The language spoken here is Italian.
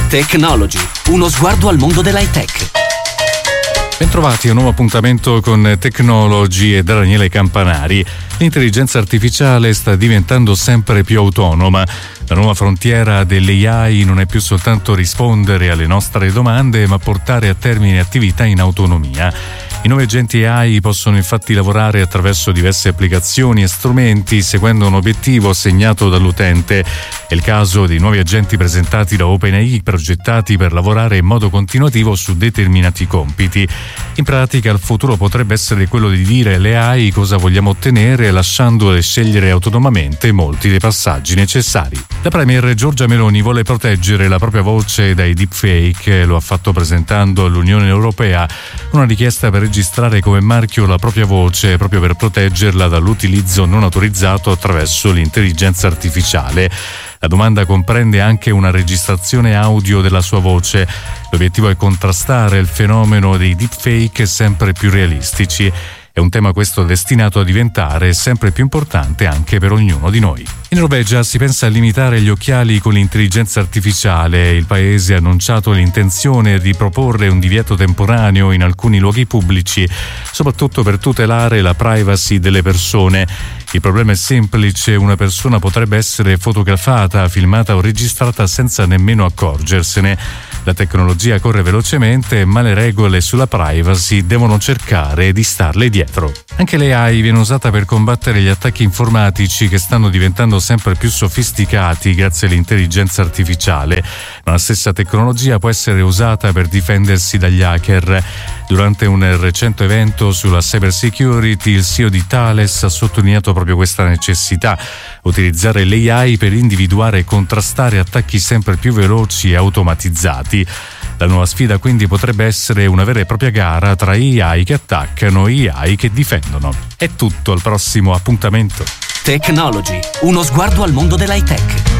Technology, uno sguardo al mondo dell'high tech. Bentrovati a un nuovo appuntamento con Technology e da Daniele Campanari. L'intelligenza artificiale sta diventando sempre più autonoma. La nuova frontiera dell'AI non è più soltanto rispondere alle nostre domande, ma portare a termine attività in autonomia. I nuovi agenti AI possono infatti lavorare attraverso diverse applicazioni e strumenti seguendo un obiettivo assegnato dall'utente. È il caso dei nuovi agenti presentati da OpenAI, progettati per lavorare in modo continuativo su determinati compiti. In pratica il futuro potrebbe essere quello di dire alle AI cosa vogliamo ottenere, lasciandole scegliere autonomamente molti dei passaggi necessari. La premier Giorgia Meloni vuole proteggere la propria voce dai deepfake, lo ha fatto presentando all'Unione Europea una richiesta per registrare come marchio la propria voce proprio per proteggerla dall'utilizzo non autorizzato attraverso l'intelligenza artificiale. La domanda comprende anche una registrazione audio della sua voce. L'obiettivo è contrastare il fenomeno dei deepfake sempre più realistici. È un tema questo destinato a diventare sempre più importante anche per ognuno di noi. In Norvegia si pensa a limitare gli occhiali con l'intelligenza artificiale. Il paese ha annunciato l'intenzione di proporre un divieto temporaneo in alcuni luoghi pubblici, soprattutto per tutelare la privacy delle persone. Il problema è semplice: una persona potrebbe essere fotografata, filmata o registrata senza nemmeno accorgersene. La tecnologia corre velocemente, ma le regole sulla privacy devono cercare di starle dietro. Anche l'AI viene usata per combattere gli attacchi informatici che stanno diventando sempre più sofisticati grazie all'intelligenza artificiale, ma la stessa tecnologia può essere usata per difendersi dagli hacker. Durante un recente evento sulla cyber security, il CEO di Thales ha sottolineato proprio questa necessità: utilizzare l'AI per individuare e contrastare attacchi sempre più veloci e automatizzati. La nuova sfida quindi potrebbe essere una vera e propria gara tra AI che attaccano e AI che difendono. È tutto, al prossimo appuntamento. Technology, uno sguardo al mondo dell'high tech.